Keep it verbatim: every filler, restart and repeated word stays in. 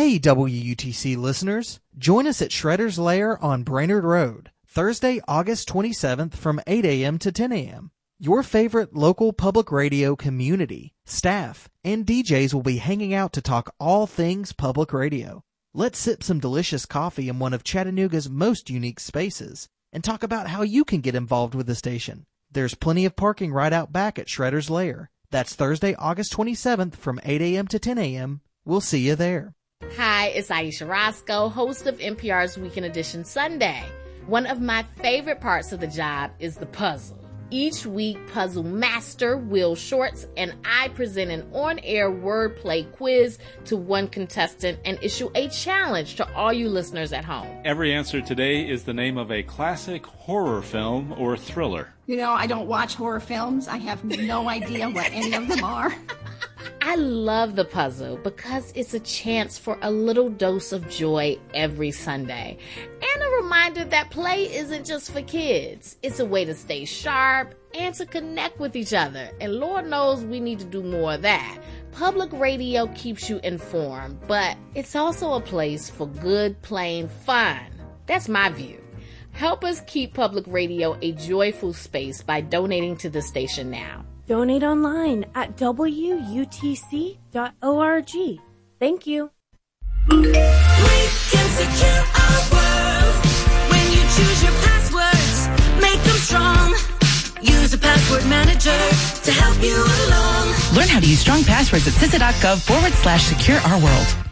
Hey, W U T C listeners, join us at Shredder's Lair on Brainerd Road, Thursday, August twenty-seventh from eight a.m. to ten a.m. Your favorite local public radio community, staff, and D Js will be hanging out to talk all things public radio. Let's sip some delicious coffee in one of Chattanooga's most unique spaces and talk about how you can get involved with the station. There's plenty of parking right out back at Shredder's Lair. That's Thursday, August twenty-seventh from eight a.m. to ten a.m. We'll see you there. Hi, it's Aisha Roscoe, host of N P R's Weekend Edition Sunday. One of my favorite parts of the job is the puzzle. Each week, puzzle master Will Shorts and I present an on-air wordplay quiz to one contestant and issue a challenge to all you listeners at home. Every answer today is the name of a classic horror film or thriller. You know, I don't watch horror films. I have no idea what any of them are. I love the puzzle because it's a chance for a little dose of joy every Sunday. And a reminder that play isn't just for kids. It's a way to stay sharp and to connect with each other. And Lord knows we need to do more of that. Public radio keeps you informed, but it's also a place for good, plain fun. That's my view. Help us keep public radio a joyful space by donating to the station now. Donate online at W U T C dot org. Thank you. We can secure our world when you choose your passwords. Make them strong. Use a password manager to help you along. Learn how to use strong passwords at C I S A dot gov forward slash secure our world.